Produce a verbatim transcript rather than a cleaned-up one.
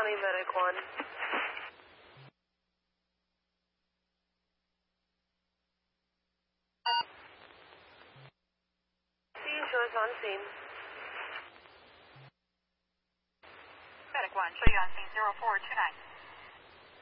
County Medic one. Scene shows on scene. Medic one, show you on scene zero four two nine.